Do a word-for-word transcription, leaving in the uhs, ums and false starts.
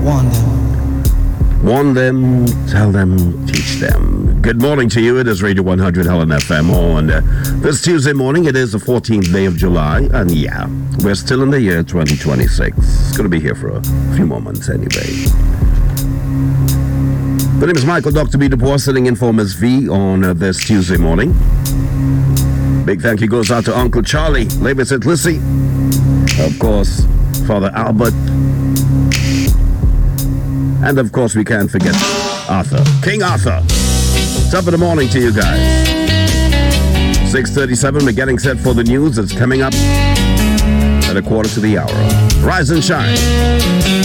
warn them. Warn them, tell them, teach them. Good morning to you. It is Radio one hundred Helen F M on uh, this Tuesday morning. It is the fourteenth day of July. And yeah, we're still in the year twenty twenty-six. It's going to be here for a few moments anyway. The name is Michael Doctor B. DuPois, sitting in for Miss V on uh, this Tuesday morning. Big thank you goes out to Uncle Charlie, Lady Saint Lissy, of course, Father Albert, and of course we can't forget Arthur, King Arthur. Top of the morning to you guys. six thirty-seven, we're getting set for the news. It's coming up at a quarter to the hour. Rise and shine.